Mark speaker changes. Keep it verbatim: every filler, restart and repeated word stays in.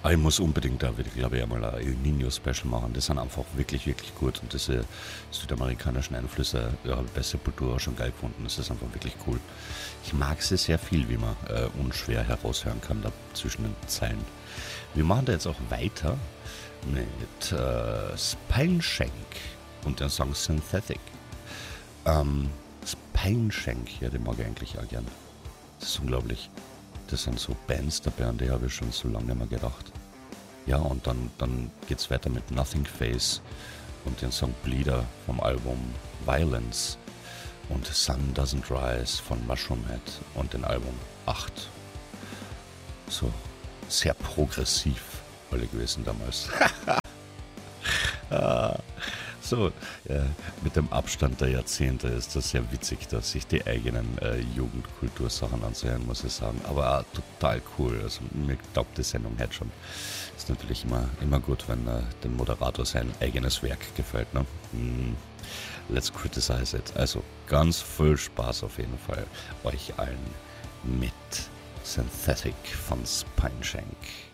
Speaker 1: Aber ich muss unbedingt da, glaube ich, einmal ein El Nino-Special machen. Die sind einfach wirklich, wirklich gut. Und diese südamerikanischen Einflüsse ja, habe ich bei Sepultura auch schon geil gefunden. Das ist einfach wirklich cool. Ich mag sie sehr viel, wie man äh, unschwer heraushören kann, da zwischen den Zeilen. Wir machen da jetzt auch weiter mit äh, Spineshank und dem Song Synthetic. Ähm, Spineshank, ja, den mag ich eigentlich auch gern. Das ist unglaublich. Das sind so Bands dabei, an die habe ich schon so lange nicht mehr gedacht. Ja, und dann, dann geht's weiter mit Nothing Face und den Song Bleeder vom Album Violence und Sun Doesn't Rise von Mushroomhead und den Album acht. So sehr progressiv alle gewesen damals. ah. So, äh, mit dem Abstand der Jahrzehnte ist das sehr witzig, dass sich die eigenen äh, Jugendkultursachen anzuhören, muss ich sagen. Aber auch total cool. Also mir taugt die Sendung halt schon. Ist natürlich immer, immer gut, wenn äh, dem Moderator sein eigenes Werk gefällt. Ne? Mm, let's criticize it. Also ganz viel Spaß auf jeden Fall euch allen mit Synthetic von Spineshank.